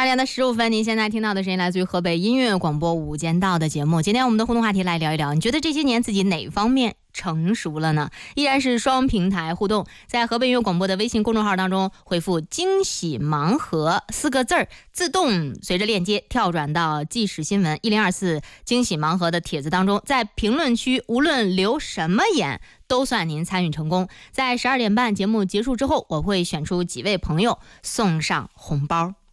点的15分，您现在听到的声音来自于河北音乐广播午间道的节目。今天我们的互动话题来聊一聊，你觉得这些年自己哪方面成熟了呢？依然是双平台互动，在河北音乐广播的微信公众号当中回复惊喜盲盒4个字儿，自动随着链接跳转到即时新闻1024惊喜盲盒的帖子当中，在评论区无论留什么言都算您参与成功。在12点半节目结束之后，我会选出几位朋友送上红包。